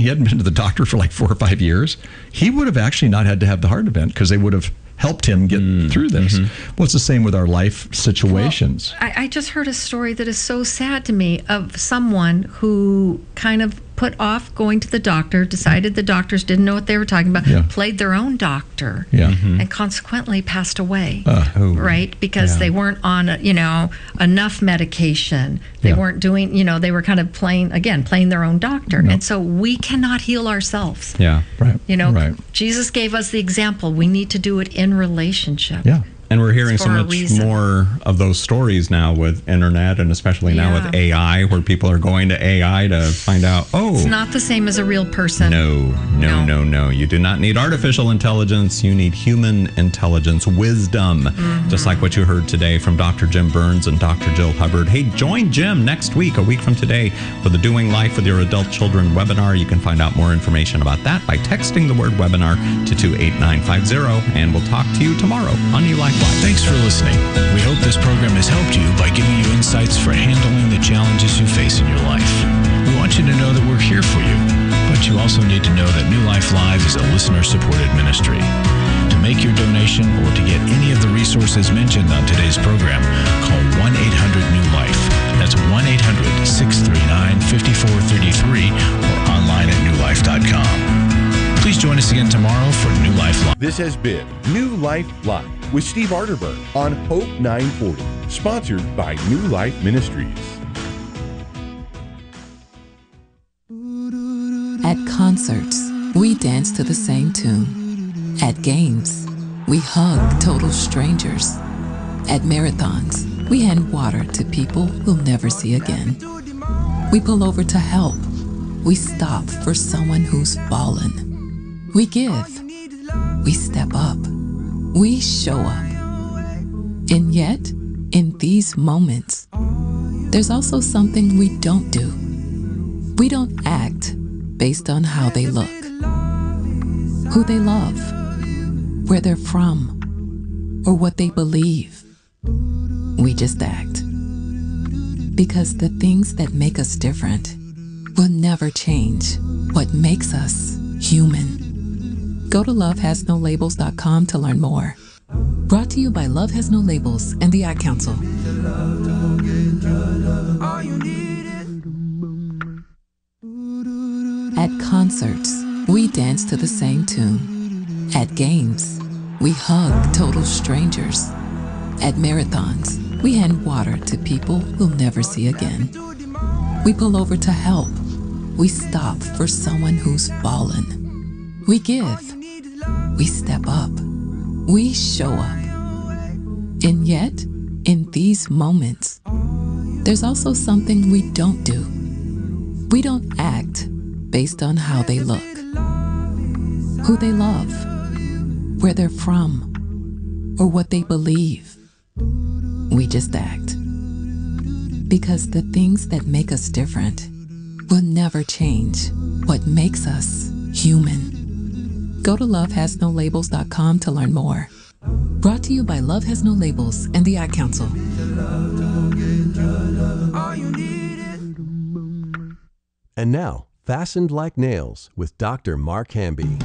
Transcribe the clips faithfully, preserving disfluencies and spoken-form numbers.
he hadn't been to the doctor for like four or five years, he would have actually not had to have the heart event because they would have helped him get mm, through this. Mm-hmm. Well, it's the same with our life situations. Well, I, I just heard a story that is so sad to me of someone who kind of put off going to the doctor, decided the doctors didn't know what they were talking about, yeah. played their own doctor, yeah. mm-hmm. and consequently passed away, uh, oh, right? Because yeah. they weren't on, you know, enough medication. They yeah. weren't doing, you know, they were kind of playing, again, playing their own doctor. No. And so we cannot heal ourselves. Yeah, right. You know, right. Jesus gave us the example. We need to do it in relationship. Yeah. And we're hearing so much more of those stories now with internet, and especially now yeah. with A I, where people are going to A I to find out, oh. It's not the same as a real person. No, no, no, no. no. You do not need artificial intelligence. You need human intelligence, wisdom. Mm-hmm. Just like what you heard today from Doctor Jim Burns and Doctor Jill Hubbard. Hey, join Jim next week, a week from today, for the Doing Life with Your Adult Children webinar. You can find out more information about that by texting the word webinar to two eight nine five zero. And we'll talk to you tomorrow on New Life Live. Thanks for listening. We hope this program has helped you by giving you insights for handling the challenges you face in your life. We want you to know that we're here for you, but you also need to know that New Life Live is a listener-supported ministry. To make your donation or to get any of the resources mentioned on today's program, call one eight hundred new life. That's one eight hundred, six three nine, five four three three or online at new life dot com. Please join us again tomorrow for New Life Live. This has been New Life Live with Steve Arterburn on Hope nine forty, sponsored by New Life Ministries. At concerts, we dance to the same tune. At games, we hug total strangers. At marathons, we hand water to people we'll never see again. We pull over to help. We stop for someone who's fallen. We give. We step up. We show up. And yet, in these moments, there's also something we don't do. We don't act based on how they look, who they love, where they're from, or what they believe. We just act. Because the things that make us different will never change what makes us human. Go to love has no labels dot com to learn more. Brought to you by Love Has No Labels and the Ad Council. At concerts, we dance to the same tune. At games, we hug total strangers. At marathons, we hand water to people we'll never see again. We pull over to help. We stop for someone who's fallen. We give. We step up. We show up. And yet, in these moments, there's also something we don't do. We don't act based on how they look, who they love, where they're from, or what they believe. We just act. Because the things that make us different will never change what makes us human. Go to love has no labels dot com to learn more. Brought to you by Love Has No Labels and the Ad Council. And now, Fastened Like Nails with Doctor Mark Hamby.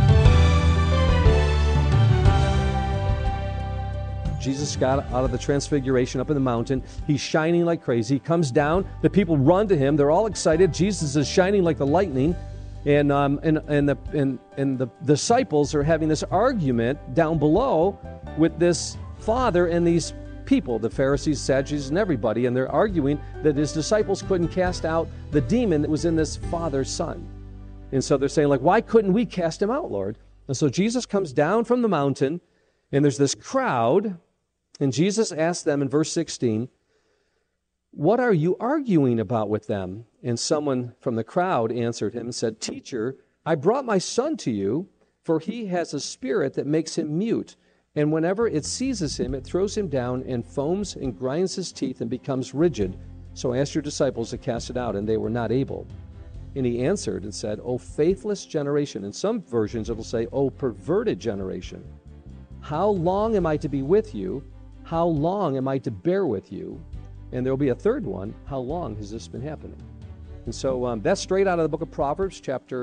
Jesus got out of the transfiguration up in the mountain. He's shining like crazy. He comes down. The people run to him. They're all excited. Jesus is shining like the lightning. And um, and and the and, and the disciples are having this argument down below with this father and these people, the Pharisees, Sadducees, and everybody, and they're arguing that his disciples couldn't cast out the demon that was in this father's son. And so they're saying, like, why couldn't we cast him out, Lord? And so Jesus comes down from the mountain, and there's this crowd, and Jesus asked them in verse sixteen, what are you arguing about with them? And someone from the crowd answered him and said, Teacher, I brought my son to you, for he has a spirit that makes him mute. And whenever it seizes him, it throws him down and foams and grinds his teeth and becomes rigid. So I asked your disciples to cast it out, and they were not able. And he answered and said, O faithless generation. In some versions it will say, O perverted generation. How long am I to be with you? How long am I to bear with you? And there will be a third one. How long has this been happening? And so um, that's straight out of the book of Proverbs, chapter